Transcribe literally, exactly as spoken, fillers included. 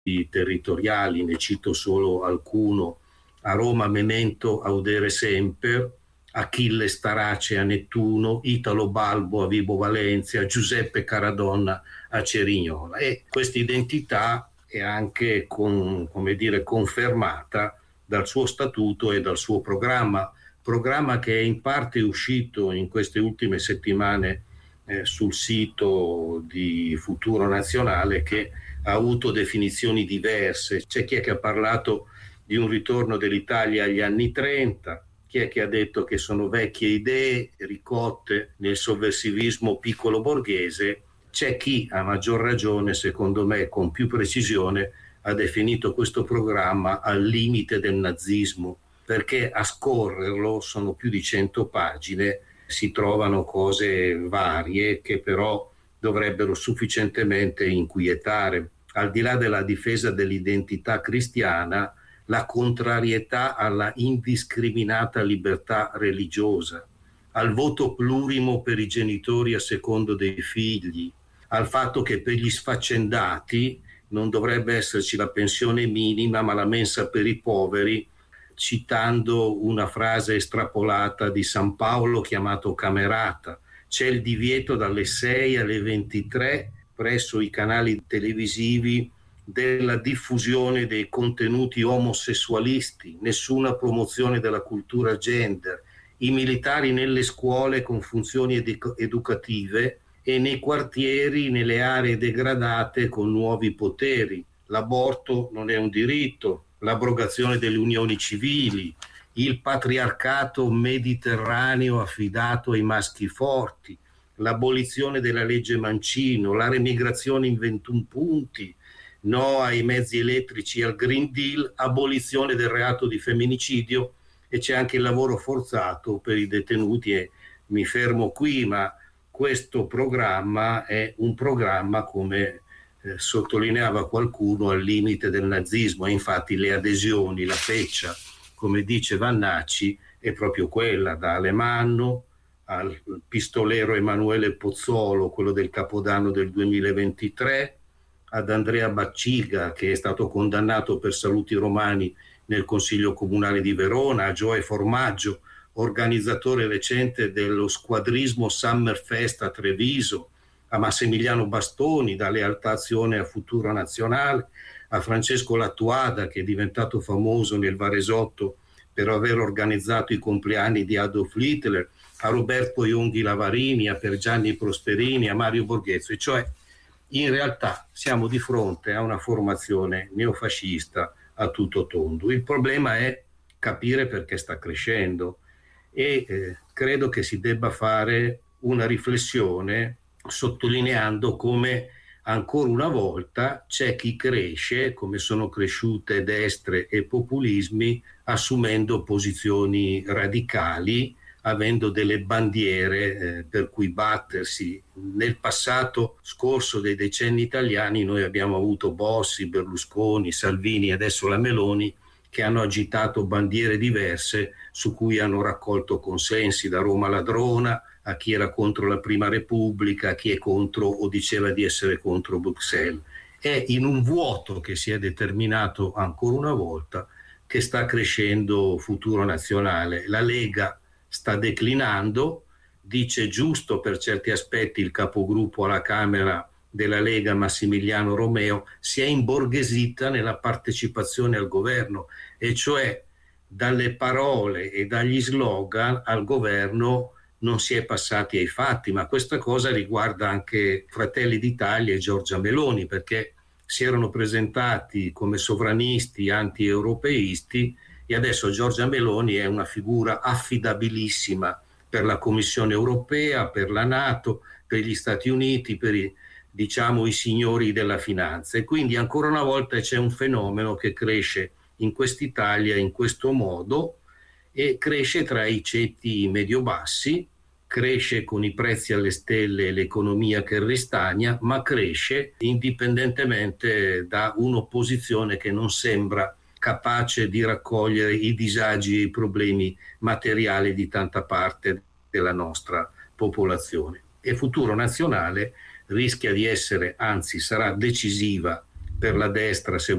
territoriali, ne cito solo alcuno: a Roma Memento Audere Semper, Achille Starace a Nettuno, Italo Balbo a Vibo Valentia, Giuseppe Caradonna a Cerignola. E questa identità è anche con, come dire, confermata dal suo statuto e dal suo programma, programma che è in parte uscito in queste ultime settimane eh, sul sito di Futuro Nazionale, che ha avuto definizioni diverse. C'è chi è che ha parlato di un ritorno dell'Italia agli anni trenta, chi è che ha detto che sono vecchie idee ricotte nel sovversivismo piccolo borghese, c'è chi, a maggior ragione, secondo me con più precisione, ha definito questo programma al limite del nazismo, perché a scorrerlo, sono più di cento pagine, si trovano cose varie che però dovrebbero sufficientemente inquietare. Al di là della difesa dell'identità cristiana, la contrarietà alla indiscriminata libertà religiosa, al voto plurimo per i genitori a secondo dei figli, al fatto che per gli sfaccendati non dovrebbe esserci la pensione minima ma la mensa per i poveri, citando una frase estrapolata di San Paolo chiamato Camerata. C'è il divieto dalle sei alle ventitré presso i canali televisivi della diffusione dei contenuti omosessualisti, nessuna promozione della cultura gender, i militari nelle scuole con funzioni edu- educative e nei quartieri, nelle aree degradate con nuovi poteri. L'aborto non è un diritto, l'abrogazione delle unioni civili, il patriarcato mediterraneo affidato ai maschi forti, l'abolizione della legge Mancino, la remigrazione in ventuno punti, no ai mezzi elettrici e al Green Deal, abolizione del reato di femminicidio, e c'è anche il lavoro forzato per i detenuti. E mi fermo qui, ma questo programma è un programma, come eh, sottolineava qualcuno, al limite del nazismo, e infatti le adesioni, la feccia, come dice Vannacci, è proprio quella, da Alemanno al pistolero Emanuele Pozzolo, quello del Capodanno del duemilaventitré, ad Andrea Bacciga, che è stato condannato per saluti romani nel Consiglio Comunale di Verona, a Gioe Formaggio, organizzatore recente dello squadrismo Summerfest a Treviso, a Massimiliano Bastoni, da Lealtà Azione a Futuro Nazionale, a Francesco Lattuada, che è diventato famoso nel Varesotto per aver organizzato i compleanni di Adolf Hitler, a Roberto Ionghi Lavarini, a Piergianni Prosperini, a Mario Borghezio. E cioè, in realtà siamo di fronte a una formazione neofascista a tutto tondo. Il problema è capire perché sta crescendo, e eh, credo che si debba fare una riflessione sottolineando come ancora una volta c'è chi cresce, come sono cresciute destre e populismi, assumendo posizioni radicali, avendo delle bandiere eh, per cui battersi. Nel passato scorso dei decenni italiani noi abbiamo avuto Bossi, Berlusconi, Salvini e adesso la Meloni, che hanno agitato bandiere diverse su cui hanno raccolto consensi, da Roma ladrona a chi era contro la Prima Repubblica, a chi è contro o diceva di essere contro Bruxelles. È in un vuoto che si è determinato ancora una volta che sta crescendo Futuro Nazionale. La Lega sta declinando, dice giusto per certi aspetti il capogruppo alla Camera della Lega Massimiliano Romeo, si è imborghesita nella partecipazione al governo, e cioè dalle parole e dagli slogan al governo non si è passati ai fatti. Ma questa cosa riguarda anche Fratelli d'Italia e Giorgia Meloni, perché si erano presentati come sovranisti anti-europeisti, e adesso Giorgia Meloni è una figura affidabilissima per la Commissione europea, per la NATO, per gli Stati Uniti, per i, diciamo, i signori della finanza. E quindi ancora una volta c'è un fenomeno che cresce in quest'Italia in questo modo, e cresce tra i ceti medio-bassi, cresce con i prezzi alle stelle e l'economia che ristagna, ma cresce indipendentemente da un'opposizione che non sembra capace di raccogliere i disagi e i problemi materiali di tanta parte della nostra popolazione. E Futuro Nazionale rischia di essere, anzi sarà decisiva per la destra se